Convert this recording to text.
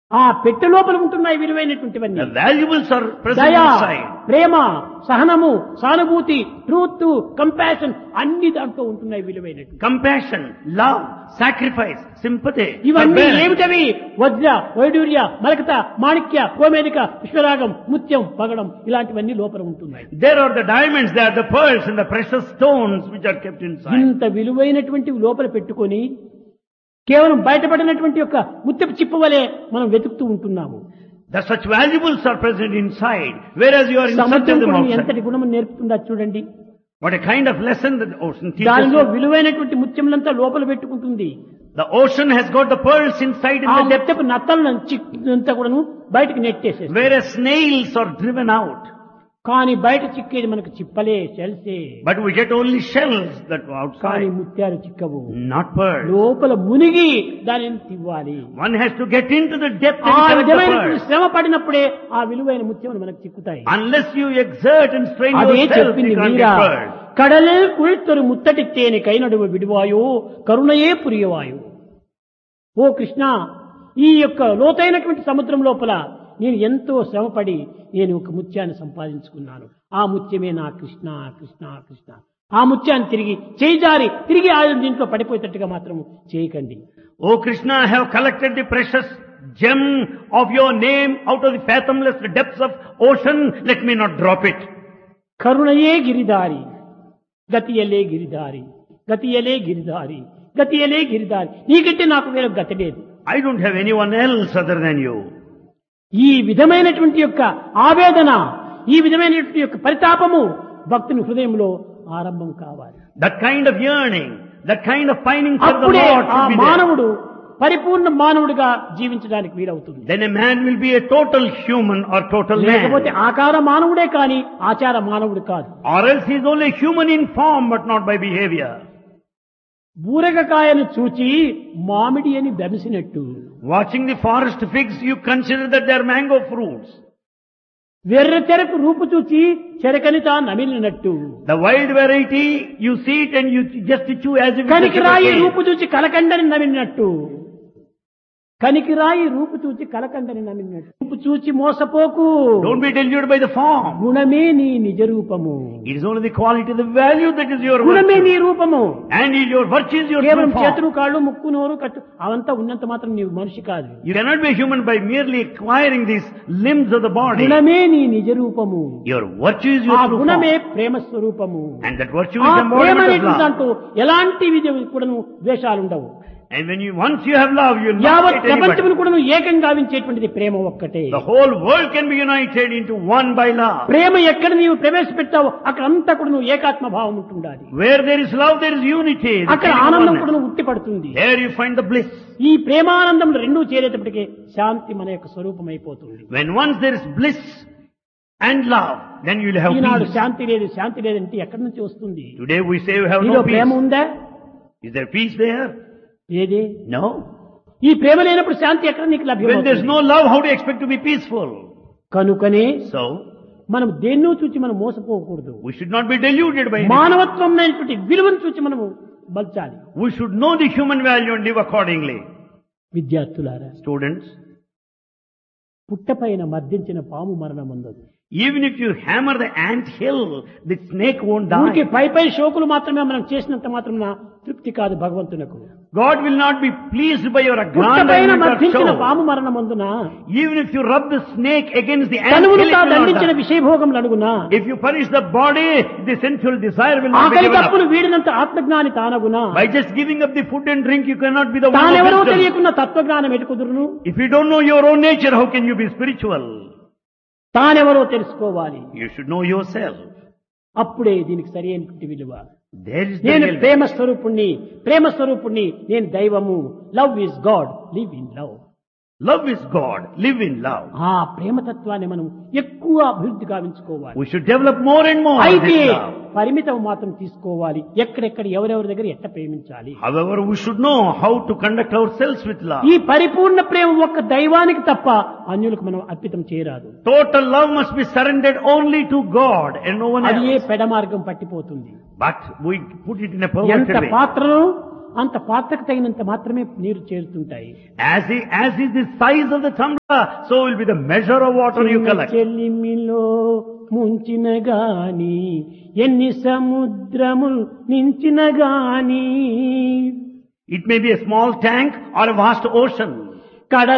ఆ పెట్టె లోపల ఉంటున్నాయి విలువైనటువంటివన్నీ. The valuables are present దయ, inside. ప్రేమ, సహనము, సానుభూతి, ట్రూత్, కంపాషన్ అన్ని దాంట్లో ఉంటున్నాయి విలువైనటువంటి. Compassion, love, sacrifice, sympathy. ఇవన్నీ forbearance. ఏమిటవి? వజ్ర, వైడూర్య, మరకత, మాణిక్య, కోమేదిక, విశ్వరాగం, ముత్యం, పగడం ఇలాంటివన్నీ లోపల ఉంటున్నాయి. There are the diamonds, there are the pearls and the precious stones which are kept inside. ఇంత విలువైనటువంటి లోపల పెట్టుకొని కేవలం బయటపడినటువంటి యొక్క ముత్యపు చిప్ప వలె మనం వెతుకుతూ ఉంటున్నాము. The such valuables are present inside, whereas you are in search సముద్రం of them కూడా outside. ఎంతటి గుణము నేర్పుతుందా చూడండి. What a kind of lesson the ocean teaches దానిలో you. విలువైనటువంటి ముత్యములంతా లోపల పెట్టుకుంటుంది. The ocean has got the pearls inside in ఆ the depth, ముత్యపు నత్తలను అంతా కూడాను బయటకు నెట్టేసేది. whereas snails are driven out. కానీ బయట చిక్కేది మనకు చిప్పలే, షెల్సే. But we get only shells that go కానీ outside, ముత్యాలు చిక్కవు. not pearls. లోపల మునిగి దానిని తివ్వాలి. One has to get into the depth ఆ and collect the విధమైనటువంటి pearls. శ్రమ పడినప్పుడే ఆ విలువైన ముత్యములు మనకు చిక్కుతాయి. Unless you exert and strain అదే yourself, చెప్పింది you can't Meera. get pearls. కడలే కుళిత్తరు ముత్తటిత్తేని కైనడువ విడువాయో కరుణయే పురియవాయో. ఓ కృష్ణ, ఈ యొక్క లోతైనటువంటి సముద్రం లోపల నేను ఎంతో శ్రమపడి నేను ఒక ముత్యాన్ని సంపాదించుకున్నాను. ఆ ముత్యమే నా కృష్ణ కృష్ణ కృష్ణ. ఆ ముత్యాన్ని తిరిగి ఆ దీంట్లో పడిపోయేటట్టుగా మాత్రం చేయకండి. O Krishna, I have collected the precious gem of your name out of the fathomless depths of ocean. Let me not drop it. కరుణయే Giridhari గతియలే Giridhari గతియలే Giridhari గతియలే Giridhari. నీకంటే నాకు వేరే గతి లేదు. I don't have anyone else other than you. ఈ విధమైనటువంటి యొక్క ఆవేదన, ఈ విధమైనటువంటి యొక్క పరితాపము భక్తుని హృదయంలో ఆరంభం కావాలి. That kind of yearning, that kind of pining for the అప్పుడే Lord ఆ should be there. మానవుడు పరిపూర్ణ మానవుడిగా జీవించడానికి వీలవుతుంది. Then a man will be a total human or total లేకపోతే man. ఆకార మానవుడే కాని ఆచార మానవుడు కాదు. Or else he is only human in form but not by behavior. బూరగకాయను చూచి మామిడి అని బెమిసినట్టు, Watching the forest figs, you consider that they are mango fruits. వెర్ర చెరకు రూపు చూచి చెరకని తా నమిలినట్టు, The wild variety, you see it and you just chew as if it కనికిరాయి was రూపు చూచి కలకండని నమిలినట్టు, కనికిరాయి రూపు చూచి కలకండని నమిలినట్టు. రూపు చూచి మోసపోకు, Don't be deluded by the form. గుణమే నీ నిజ రూపము. It is only the quality, the value that is your గుణమే నీ virtue. రూపము. And your virtue is your కేవలం true చేతులు form. కాళ్ళు ముక్కు నోరు కట్టు అవంతా ఉన్నంత మాత్రం నీవు మనిషి కాదు. You cannot be human by merely acquiring these limbs of the body. గుణమే నీ నిజ రూపము. Your virtue is ఆ your true గుణమే form. ప్రేమ స్వరూపము. And that virtue ఆ is ప్రేమ embodiment of అనేటువంటి love. దాంట్లో ఎలాంటి కూడా ద్వేషాలు ఉండవు. And when once you have love, you will not యావత్ hate anybody. ప్రపంచమును కూడా ఏకం గావించేటువంటిది ప్రేమ ఒక్కటే. The whole world can be united into one by love. ప్రేమ ఎక్కడ నీవు ప్రవేశపెట్టావో అక్కడ అంతా కూడా నువ్వు ఏకాత్మ భావం ఉంటుండాలి. Where there is love, there is unity. The అక్కడ feeling of ఆనందం oneness. కూడా నువ్వు ఉట్టి పడుతుంది. There you find the bliss. ఈ ప్రేమానందం రెండూ చేరేటప్పటికే శాంతి మన యొక్క స్వరూపం అయిపోతుంది. When once there is bliss and love, then you will have Eenadu peace. శాంతి లేదంటే ఎక్కడి నుంచి వస్తుంది? Today we say we have నీలో no ప్రేమ peace. ఉందా? Is there peace there? ఏది? No. ఈ ప్రేమ లేనప్పుడు శాంతి ఎక్కడ నీకు When there is లభ్యం? no love, how do you expect to be peaceful? కనుకనే So, మనం దేన్నో చూచి మనం మోసపోకూడదు. we should not be deluded by anything. మానవత్వం అనేటువంటి విలువను చూచి మనము బల్చాలి. We should know the human value and live accordingly. విద్యార్థులారా, Students, పుట్టపైన మర్దించిన పాము మరణం ఉండదు. even if you hammer the ant hill, the snake won't ఊరికే die. పై షోకులు మాత్రమే మనం చేసినంత మాత్రం తృప్తి కాదు భగవంతునకు. God will not be pleased by your పుట్టపైన aggrandizement or మర్దించిన show. పాము మరణం అందున Even if you rub the snake against the ant తనువును hill, it తా will not దండించిన die. విషయభోగం అడుగునా, If you punish the body, the sensual desire will not be ఆకలి given తప్పును up. వీడినంత ఆత్మజ్ఞాని తానగునా, By just giving up the food and drink, you cannot be the one తానెవరో of wisdom. తెలియకున్న తత్వజ్ఞానం ఎటు కుదురును? If you don't know your own nature, how can you be spiritual? తానెవరో తెలుసుకోవాలి. You should know yourself. అప్పుడే దీనికి సరి అయినటువంటి విలువ. There is the నేను real ప్రేమ స్వరూపుణ్ణి, నేను దైవము. Love is God, live in love. love is God. Live in love. ఆ ప్రేమతత్వాన్ని మనం ఎక్కువ అభివృద్ధి గావించుకోవాలి. We should develop more and more అయితే this love. పరిమితం మాత్రం తీసుకోవాలి. ఎక్కడెక్కడ ఎవరెవరి దగ్గర ఎట్ట ప్రేమించాలి. However, we should know how to conduct ourselves with love. ఈ పరిపూర్ణ ప్రేమ ఒక్క దైవానికి తప్ప అన్యులకు మనం అర్పితం చేయరాదు. Total love must be surrendered only to God and no one అది ఏ else. పెడ మార్గం పట్టిపోతుంది. But we put it in a ఎంత perverted way. పాత్రను అంత పాత్రకు తగినంత మాత్రమే నీరు చేరుతుంటాయి. As is the size of the tumbler, so will be the measure of water you collect. చెల్లిమిలో ముంచిన గాని ఎన్ని సముద్రములు నించిన గాని It may be a small tank or a vast ocean. కడ